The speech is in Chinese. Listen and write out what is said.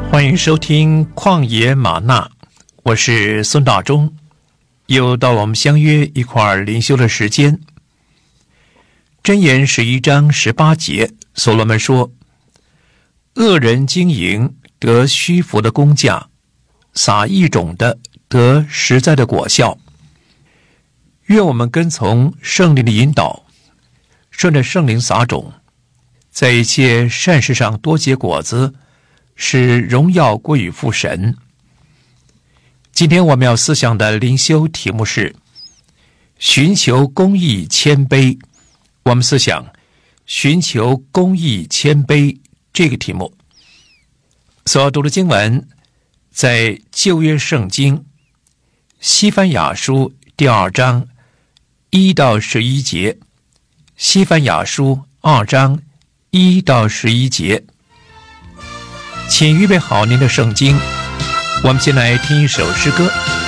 欢迎收听旷野吗哪，我是孙大中，又到了我们相约一块儿灵修的时间。箴言11章18节，所罗门说：恶人经营得虚浮的工价，撒异种的得实在的果效。愿我们跟从圣灵的引导，顺着圣灵撒种，在一切善事上多结果子，使荣耀归于父神。今天我们要思想的灵修题目是寻求公义谦卑。我们思想寻求公义谦卑这个题目。所要读的经文在旧约圣经西番雅书第2章1到11节，西番雅书2章1到11节。请预备好您的圣经，我们先来听一首诗歌。